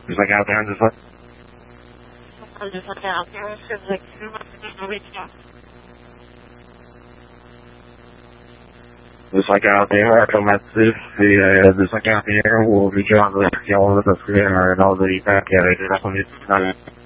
241, 200. 241, c'est exactement ce que 241 affirmatif et 241 au milieu en direction, là, ça serait un ordre de l'hiver qui aurait été la première finale.